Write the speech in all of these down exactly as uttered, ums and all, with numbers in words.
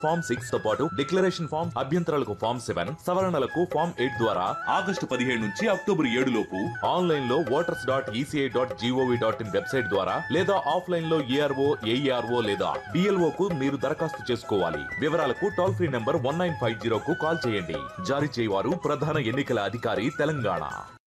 Form six తో పాటు declaration form, అభ్యంతరాలకు ఫామ్ సెవెన్, సవరణలకు ఫామ్ ఎయిట్ ద్వారా ఆగస్టు పదిహేడు నుంచి అక్టోబర్ ఏడు లోపు ఆన్లైన్ లో voters dot ECI dot GOV dot in website ద్వారా లేదా ఆఫ్లైన్ లో ఏఆర్ఓ ఏఈఆర్ఓ లేదా డిఎల్ఓ కు మీరు దరఖాస్తు చేసుకోవాలి. వివరాలకు toll free number one nine five zero కు కాల్ చేయండి. జారీ చేయవారు ప్రధాన ఎన్నికల అధికారి, తెలంగాణ.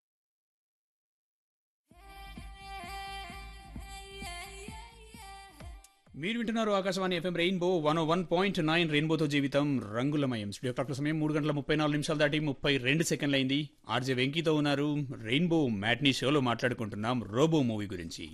మీరు వింటున్నారు ఆకాశవాణి ఎఫ్ఎం రెయిన్బో వన్ ఓ వన్ పాయింట్ నైన్ రెయిన్బోతో జీవితం రంగులమయం. స్టూడియో క్లాక్ సమయం మూడు గంటల ముప్పై నాలుగు నిమిషాలు దాటి ముప్పై రెండు సెకండ్లు అయింది. ఆర్జే వెంకీతో ఉన్నారు. రెయిన్బో మ్యాట్నీ షోలో మాట్లాడుకుంటున్నాం రోబో మూవీ గురించి.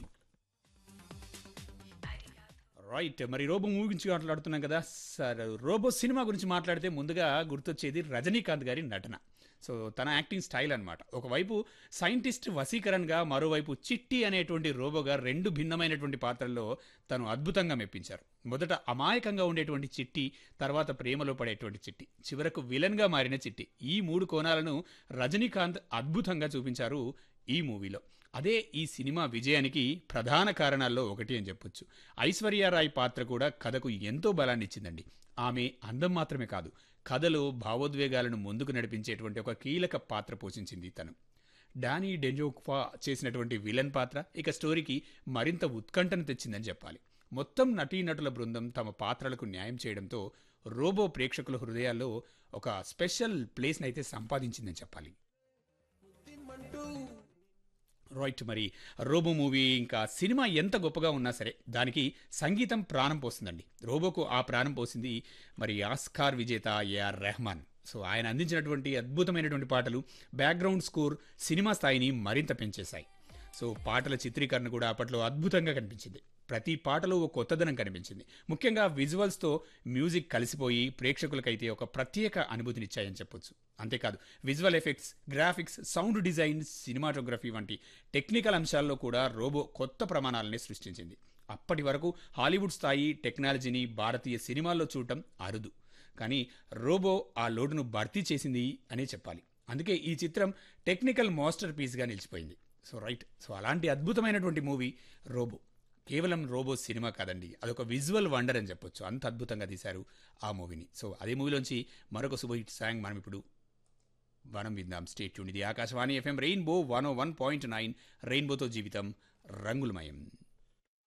రైట్, మరి రోబో మూవీ గురించి మాట్లాడుతున్నాం కదా సార్. రోబో సినిమా గురించి మాట్లాడితే ముందుగా గుర్తొచ్చేది రజనీకాంత్ గారి నటన. సో తన యాక్టింగ్ స్టైల్ అనమాట. ఒకవైపు సైంటిస్ట్ వసీకరణ్గా, మరోవైపు చిట్టి అనేటువంటి రోబోగా రెండు భిన్నమైనటువంటి పాత్రల్లో తను అద్భుతంగా మెప్పించారు. మొదట అమాయకంగా ఉండేటువంటి చిట్టి, తర్వాత ప్రేమలో పడేటువంటి చిట్టి, చివరకు విలన్గా మారిన చిట్టి. ఈ మూడు కోణాలను రజనీకాంత్ అద్భుతంగా చూపించారు ఈ మూవీలో. అదే ఈ సినిమా విజయానికి ప్రధాన కారణాల్లో ఒకటి అని చెప్పొచ్చు. ఐశ్వర్యారాయ్ పాత్ర కూడా కథకు ఎంతో బలాన్ని ఇచ్చిందండి. ఆమె అందం మాత్రమే కాదు, కథలో భావోద్వేగాలను ముందుకు నడిపించేటువంటి ఒక కీలక పాత్ర పోషించింది తను. డానీ డెంజోక్వా చేసినటువంటి విలన్ పాత్ర ఇక స్టోరీకి మరింత ఉత్కంఠను తెచ్చిందని చెప్పాలి. మొత్తం నటీనటుల బృందం తమ పాత్రలకు న్యాయం చేయడంతో రోబో ప్రేక్షకుల హృదయాల్లో ఒక స్పెషల్ ప్లేస్ని అయితే సంపాదించిందని చెప్పాలి. రైట్, మరి రోబో మూవీ ఇంకా సినిమా ఎంత గొప్పగా ఉన్నా సరే దానికి సంగీతం ప్రాణం పోస్తుందండి. రోబోకు ఆ ప్రాణం పోసింది మరి ఆస్కార్ విజేత ఏఆర్ రెహమాన్. సో ఆయన అందించినటువంటి అద్భుతమైనటువంటి పాటలు, బ్యాక్గ్రౌండ్ స్కోర్ సినిమా స్థాయిని మరింత పెంచేశాయి. సో పాటల చిత్రీకరణ కూడా అప్పట్లో అద్భుతంగా కనిపించింది. ప్రతి పాటలో ఒక కొత్తదనం కనిపించింది. ముఖ్యంగా విజువల్స్తో మ్యూజిక్ కలిసిపోయి ప్రేక్షకులకైతే ఒక ప్రత్యేక అనుభూతినిచ్చాయని చెప్పొచ్చు. అంతేకాదు, visual effects, graphics, sound design, cinematography వంటి టెక్నికల్ అంశాల్లో కూడా రోబో కొత్త ప్రమాణాలని సృష్టించింది. అప్పటి వరకు హాలీవుడ్ స్థాయి టెక్నాలజీని భారతీయ సినిమాల్లో చూడటం అరుదు. కానీ రోబో ఆ లోటును భర్తీ చేసింది అనే చెప్పాలి. అందుకే ఈ చిత్రం టెక్నికల్ మాస్టర్ పీస్గా నిలిచిపోయింది. సో రైట్, సో అలాంటి అద్భుతమైనటువంటి మూవీ రోబో. కేవలం రోబో సినిమా కాదండి, అదొక విజువల్ వండర్ అని చెప్పొచ్చు. అంత అద్భుతంగా తీశారు ఆ మూవీని. సో అదే మూవీలోంచి మరొక సూపర్ హిట్ సాంగ్ మనం ఇప్పుడు మనం విందాం. State tune. ఇది ఆకాశవాణి ఎఫ్ఎం రెయిన్బో వన్ ఓ వన్ పాయింట్ నైన్ రెయిన్బోతో జీవితం రంగులమయం.